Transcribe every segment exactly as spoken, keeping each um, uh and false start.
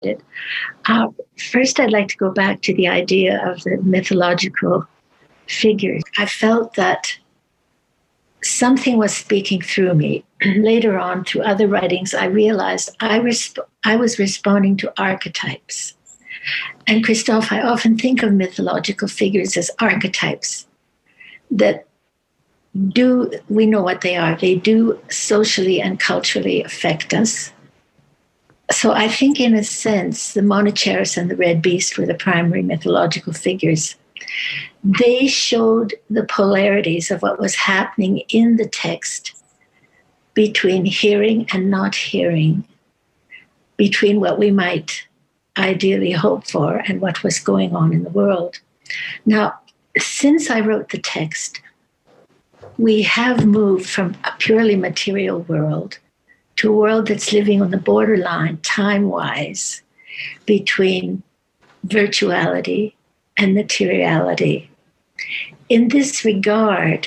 it. Uh, first, I'd like to go back to the idea of the mythological figures. I felt that something was speaking through me. Later on, through other writings, I realized I, resp- I was responding to archetypes. And Christophe, I often think of mythological figures as archetypes that do, we know what they are, they do socially and culturally affect us. So I think, in a sense, the Monoceros and the Red Beast were the primary mythological figures. They showed the polarities of what was happening in the text between hearing and not hearing, between what we might ideally hope for and what was going on in the world. Now, since I wrote the text, we have moved from a purely material world to a world that's living on the borderline, time-wise, between virtuality and materiality. In this regard,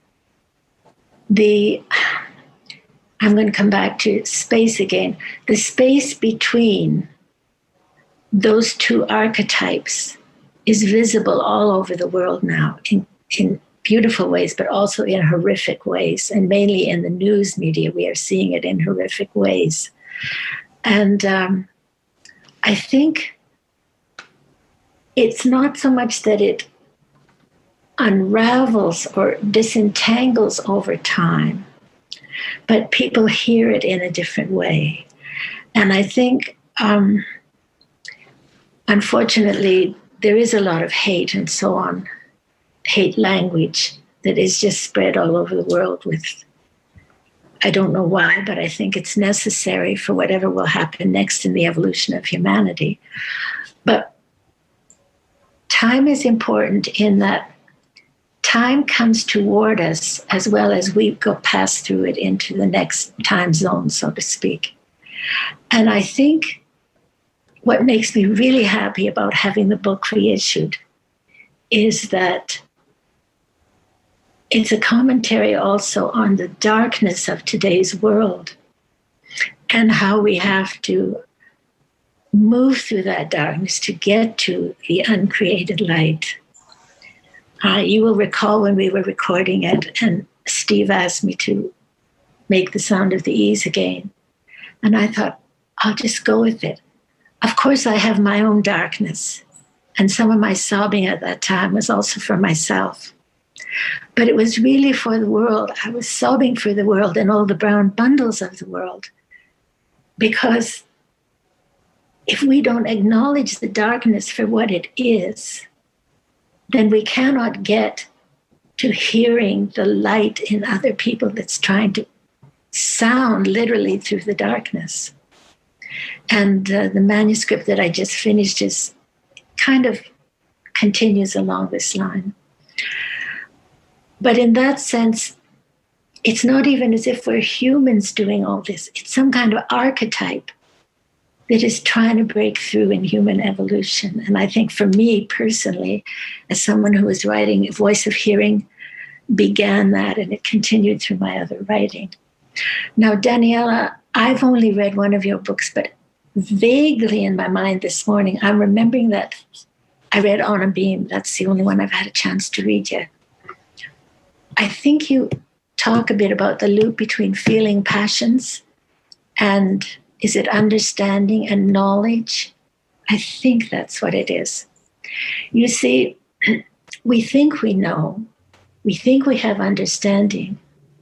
the, I'm going to come back to space again, the space between those two archetypes is visible all over the world now in, in beautiful ways, but also in horrific ways. And mainly in the news media, we are seeing it in horrific ways. And um, I think it's not so much that it unravels or disentangles over time, but people hear it in a different way. And I think, um, unfortunately, there is a lot of hate and so on, hate language that is just spread all over the world with, I don't know why, but I think it's necessary for whatever will happen next in the evolution of humanity. But time is important in that time comes toward us as well as we go pass through it into the next time zone, so to speak. And I think what makes me really happy about having the book reissued is that it's a commentary also on the darkness of today's world and how we have to move through that darkness to get to the uncreated light. Uh, you will recall when we were recording it and Steve asked me to make the sound of the E's again. And I thought, I'll just go with it. Of course, I have my own darkness. And some of my sobbing at that time was also for myself. But it was really for the world. I was sobbing for the world and all the brown bundles of the world. Because if we don't acknowledge the darkness for what it is, then we cannot get to hearing the light in other people that's trying to sound literally through the darkness. And uh, the manuscript that I just finished is kind of continues along this line. But in that sense, it's not even as if we're humans doing all this. It's some kind of archetype that is trying to break through in human evolution. And I think for me personally, as someone who was writing, Voice of Hearing began that, and it continued through my other writing. Now, Daniela, I've only read one of your books, but vaguely in my mind this morning, I'm remembering that I read On a Beam. That's the only one I've had a chance to read yet. I think you talk a bit about the loop between feeling passions and, is it understanding and knowledge? I think that's what it is. You see, we think we know, we think we have understanding,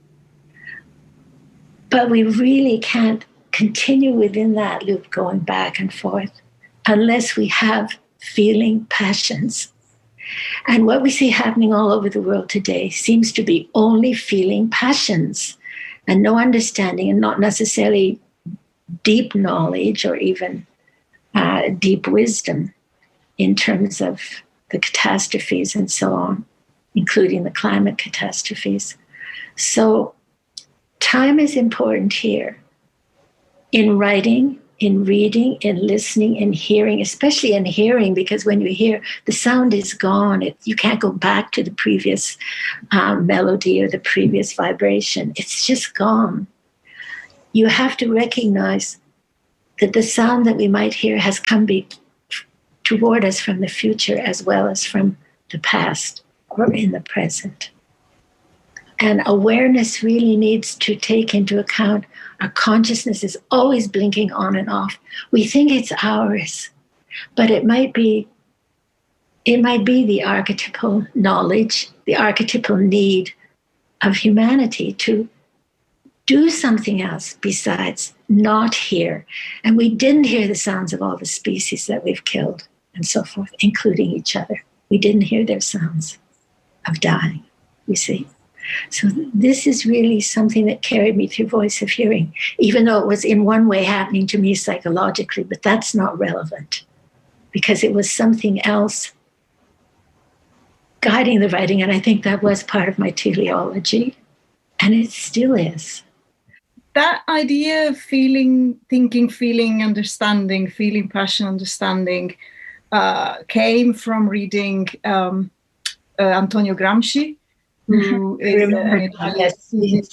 but we really can't continue within that loop going back and forth unless we have feeling passions. And what we see happening all over the world today seems to be only feeling passions and no understanding, and not necessarily deep knowledge or even uh, deep wisdom in terms of the catastrophes and so on, including the climate catastrophes. So time is important here in writing, in reading, in listening, in hearing, especially in hearing, because when you hear, the sound is gone. It, you can't go back to the previous um, melody or the previous vibration. It's just gone. You have to recognize that the sound that we might hear has come be, toward us from the future as well as from the past or in the present. And awareness really needs to take into account our consciousness is always blinking on and off. We think it's ours, but it might be, it might be the archetypal knowledge, the archetypal need of humanity to do something else besides not hear. And we didn't hear the sounds of all the species that we've killed and so forth, including each other. We didn't hear their sounds of dying, you see. So this is really something that carried me through Voice of Hearing, even though it was in one way happening to me psychologically, but that's not relevant because it was something else guiding the writing. And I think that was part of my teleology, and it still is. That idea of feeling, thinking, feeling, understanding, feeling, passion, understanding uh, came from reading um, uh, Antonio Gramsci, who is uh, an Italian, yes, yes.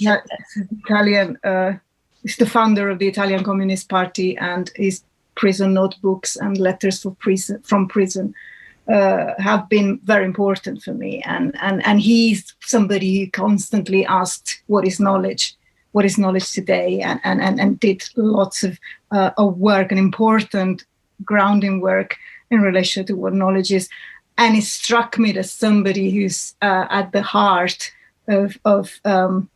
Italian uh, is the founder of the Italian Communist Party, and his prison notebooks and letters for prison, from prison uh, have been very important for me. And, and, and he's somebody who constantly asked, what is knowledge? What is knowledge today? And, and, and, and did lots of, uh, of work, and important grounding work in relation to what knowledge is. And it struck me that somebody who's uh, at the heart of of, um,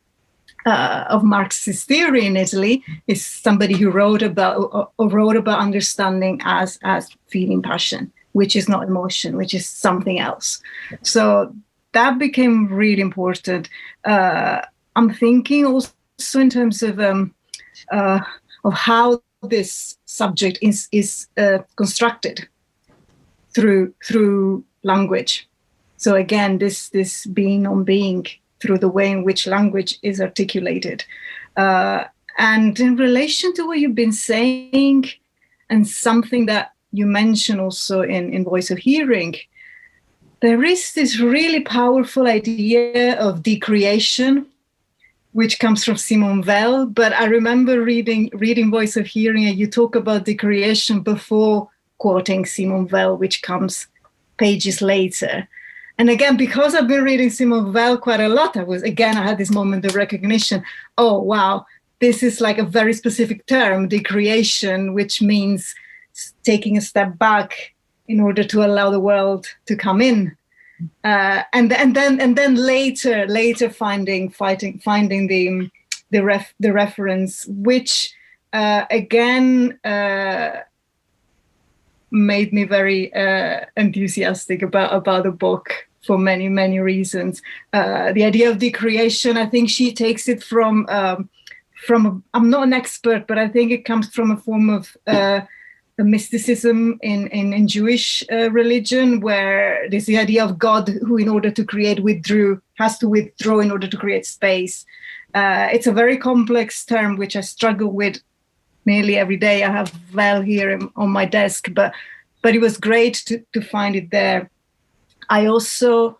uh, of Marxist theory in Italy is somebody who wrote about or wrote about understanding as as feeling passion, which is not emotion, which is something else. So that became really important. Uh, I'm thinking also in terms of um, uh, of how this subject is is uh, constructed through through. language. So again, this this being on being through the way in which language is articulated. Uh, and in relation to what you've been saying, and something that you mentioned also in, in Voice of Hearing, there is this really powerful idea of decreation, which comes from Simone Weil. But I remember reading reading Voice of Hearing, and you talk about decreation before quoting Simone Weil, which comes pages later. And again, because I've been reading Simone Weil quite a lot, I was, again, I had this moment of recognition. Oh, wow, this is like a very specific term, decreation, which means taking a step back in order to allow the world to come in. Uh, and, and then and then later, later finding fighting, finding the the ref, the reference, which uh, again, uh, made me very uh, enthusiastic about, about the book for many, many reasons. Uh, the idea of decreation, I think she takes it from, um, from a, I'm not an expert, but I think it comes from a form of uh, a mysticism in, in, in Jewish uh, religion, where there's the idea of God who, in order to create, withdrew, has to withdraw in order to create space. Uh, it's a very complex term, which I struggle with nearly every day. I have Weil here in, on my desk, but but it was great to, to find it there. I also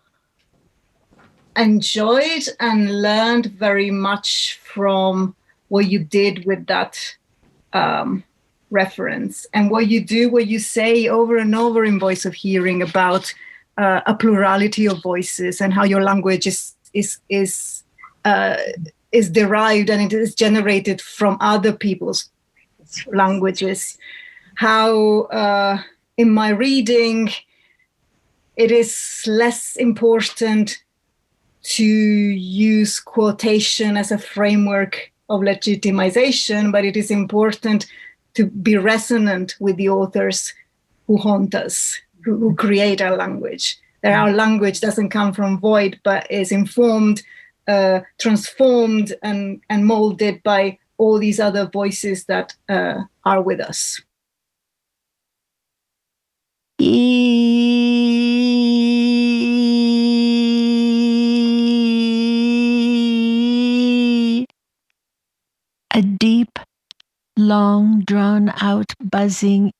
enjoyed and learned very much from what you did with that um, reference, and what you do, what you say over and over in Voice of Hearing about uh, a plurality of voices, and how your language is is is uh, is derived and it is generated from other people's languages. How uh, in my reading, it is less important to use quotation as a framework of legitimization, but it is important to be resonant with the authors who haunt us, who, who create our language. That our language doesn't come from void, but is informed, uh, transformed, and, and molded by all these other voices that uh, are with us. A deep, long, drawn-out buzzing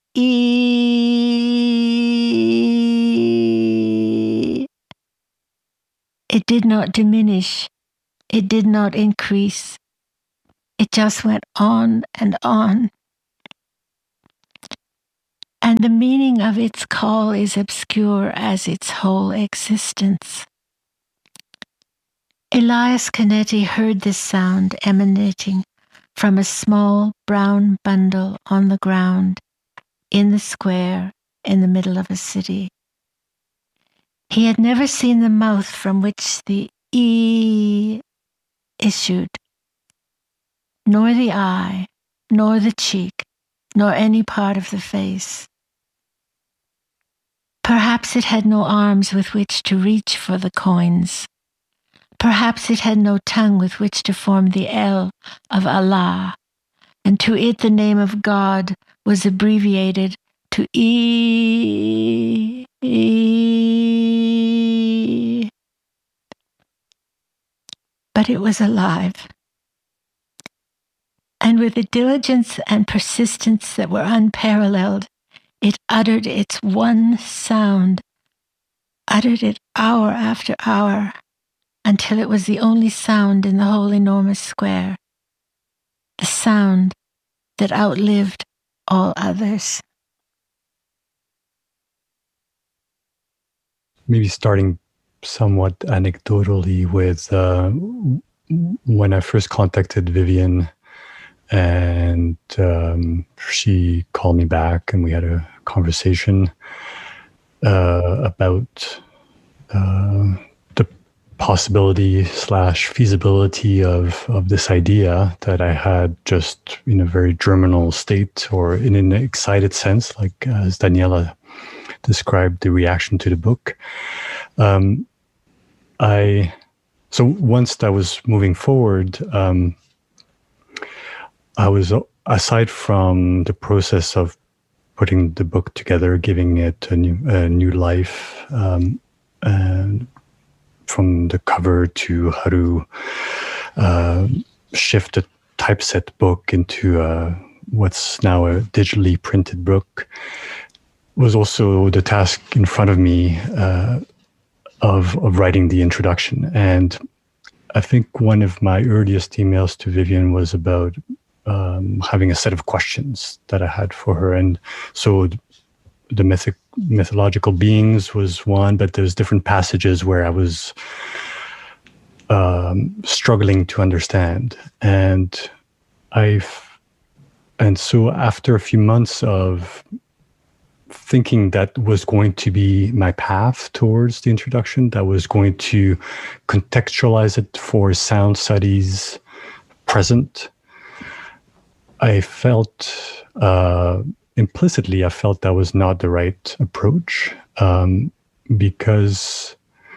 E. It did not diminish. It did not increase. It just went on and on. The meaning of its call is obscure as its whole existence. Elias Canetti heard this sound emanating from a small brown bundle on the ground in the square in the middle of a city. He had never seen the mouth from which the E issued, nor the eye, nor the cheek, nor any part of the face. Perhaps it had no arms with which to reach for the coins. Perhaps it had no tongue with which to form the L of Allah, and to it the name of God was abbreviated to E. E. But it was alive. And with a diligence and persistence that were unparalleled, it uttered its one sound, uttered it hour after hour, until it was the only sound in the whole enormous square, the sound that outlived all others. Maybe starting somewhat anecdotally with uh, when I first contacted Vivian, and um, she called me back and we had a conversation uh, about uh, the possibility slash feasibility of, of this idea that I had just in a very germinal state, or in an excited sense, like as Daniela described the reaction to the book. Um, I so once that was moving forward, um, I was, aside from the process of putting the book together, giving it a new, a new life, um, and from the cover to how to uh, shift a typeset book into uh, what's now a digitally printed book, was also the task in front of me uh, of, of writing the introduction. And I think one of my earliest emails to Vivian was about um, having a set of questions that I had for her. And so the mythic, mythological beings was one, but there's different passages where I was um, struggling to understand. And I've, and so after a few months of thinking that was going to be my path towards the introduction, that was going to contextualize it for sound studies present, I felt uh, implicitly, I felt that was not the right approach, um, because,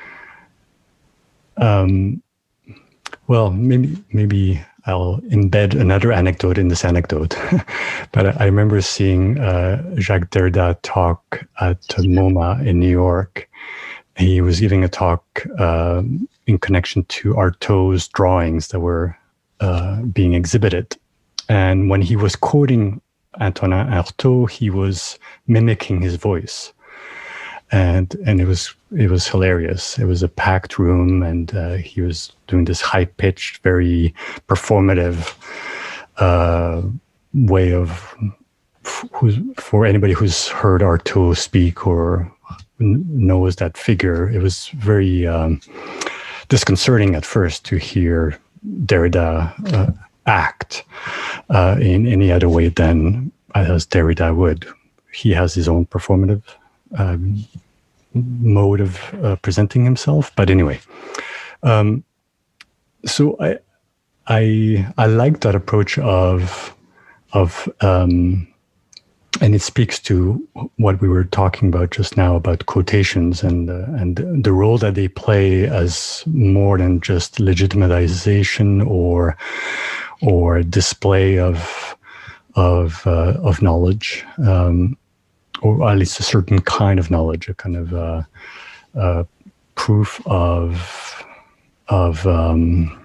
um, well, maybe maybe I'll embed another anecdote in this anecdote. But I remember seeing uh, Jacques Derrida talk at MoMA in New York. He was giving a talk uh, in connection to Artaud's drawings that were uh, being exhibited. And when he was quoting Antonin Artaud, he was mimicking his voice. And and it was it was hilarious. It was a packed room, and uh, he was doing this high-pitched, very performative uh, way of, who's, for anybody who's heard Artaud speak or knows that figure, it was very um, disconcerting at first to hear Derrida uh, act uh, in any other way than as Derrida would. He has his own performative um, mode of uh, presenting himself. But anyway, um, so I, I, I like that approach of, of, um, and it speaks to what we were talking about just now about quotations and uh, and the role that they play as more than just legitimization or or display of of uh, of knowledge. Um, or at least a certain kind of knowledge, a kind of uh, uh, proof of, of um,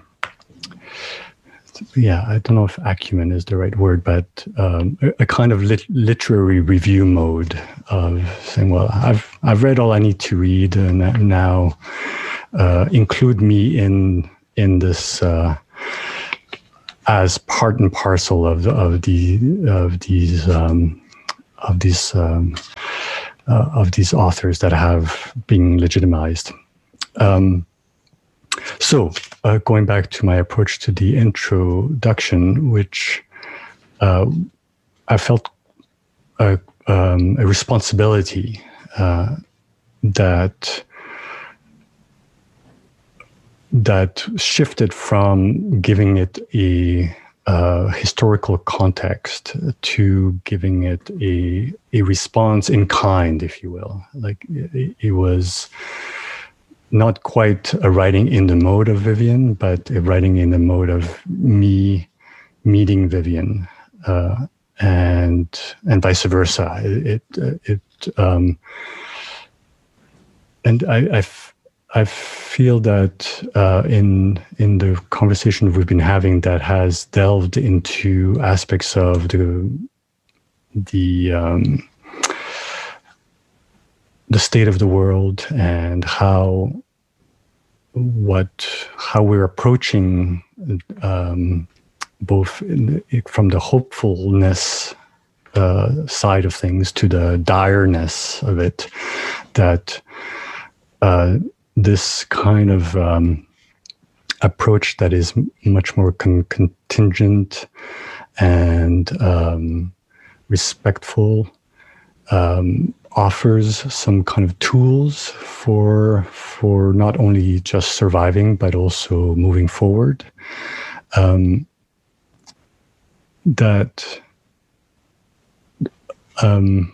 yeah, I don't know if acumen is the right word, but um, a, a kind of lit- literary review mode of saying, well, I've I've read all I need to read, and now uh, include me in in this uh, as part and parcel of of the of these. Um, of these um, uh, of these authors that have been legitimized. Um, so, uh, going back to my approach to the introduction, which uh, I felt a, um, a responsibility uh, that. that shifted from giving it a uh, historical context to giving it a a response in kind, if you will. Like it, it was not quite a writing in the mode of Vivian, but a writing in the mode of me meeting Vivian, uh, and and vice versa. It it, it um, and I. I've, I feel that uh, in in the conversation we've been having, that has delved into aspects of the the um, the state of the world and how what how we're approaching um, both in, from the hopefulness uh, side of things to the direness of it, that. Uh, this kind of um, approach that is much more con- contingent and um, respectful um, offers some kind of tools for for not only just surviving but also moving forward. Um, that um,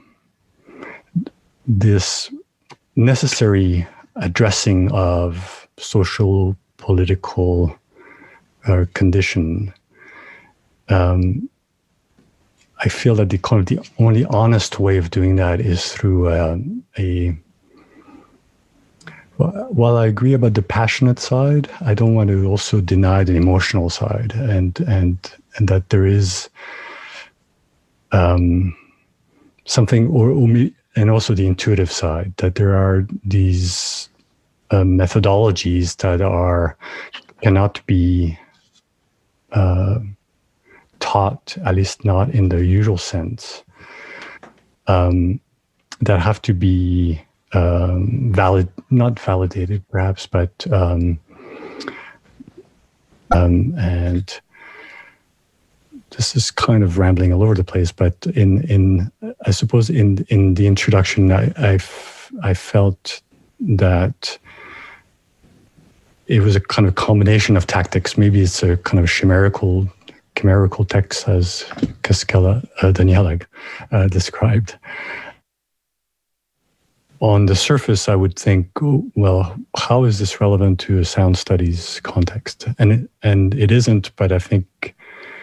this necessary addressing of social political uh, condition. Um, I feel that the kind of the only honest way of doing that is through uh, a. Well, while I agree about the passionate side, I don't want to also deny the emotional side, and and and that there is um, something or. or me, and also the intuitive side, that there are these uh, methodologies that are cannot be uh, taught, at least not in the usual sense, um, that have to be um, valid, not validated perhaps, but um, um, and this is kind of rambling all over the place, but in, in I suppose in in the introduction, I I've, I felt that it was a kind of combination of tactics. Maybe it's a kind of chimerical, chimerical text, as Kaskela uh, Daniela uh, described. On the surface, I would think, oh, well, how is this relevant to a sound studies context? And it, and it isn't, but I think.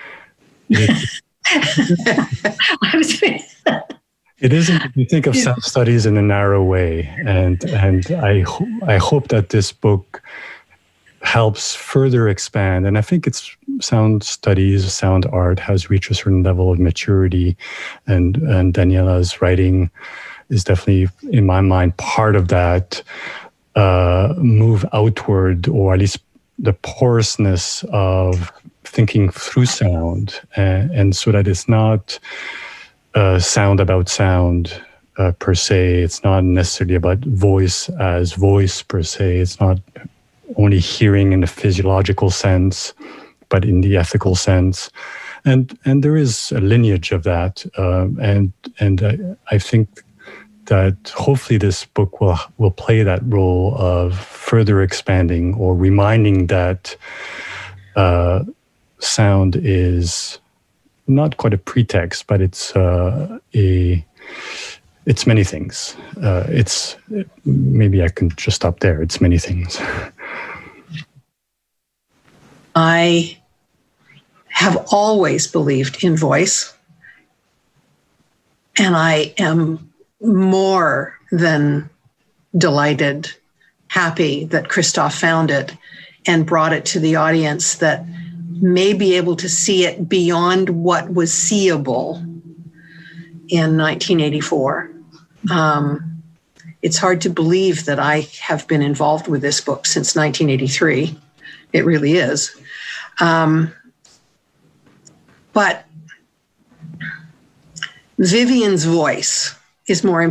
It isn't if you think of sound studies in a narrow way, and and I ho- I hope that this book helps further expand. And I think it's sound studies, sound art has reached a certain level of maturity, and and Daniela's writing is definitely, in my mind, part of that uh, move outward, or at least the porousness of thinking through sound, and, and so that it's not uh, sound about sound uh, per se. It's not necessarily about voice as voice per se. It's not only hearing in the physiological sense, but in the ethical sense. And and there is a lineage of that. Uh, and and I, I think that hopefully this book will will play that role of further expanding or reminding that uh, sound is not quite a pretext, but it's uh, a it's many things. Uh, it's maybe I can just stop there. It's many things. I have always believed in voice, and I am more than delighted, happy that Christoph found it and brought it to the audience that may be able to see it beyond what was seeable in nineteen eighty-four. Um, it's hard to believe that I have been involved with this book since nineteen eighty-three. It really is. Um, but Vivian's voice is more